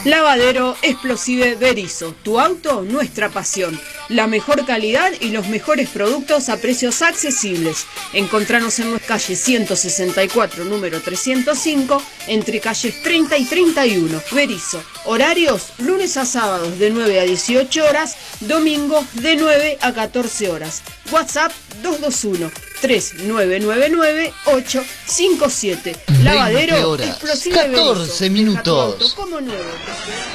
Lavadero Explosive Berisso, tu auto, nuestra pasión. La mejor calidad y los mejores productos a precios accesibles. Encontranos en nuestra calle 164, número 305, entre calles 30 y 31. Berisso, horarios lunes a sábados de 9 a 18 horas, domingos de 9 a 14 horas. WhatsApp 221-3999-857. Lavadero Explosive Berisso. 14 minutos. Como nuevo.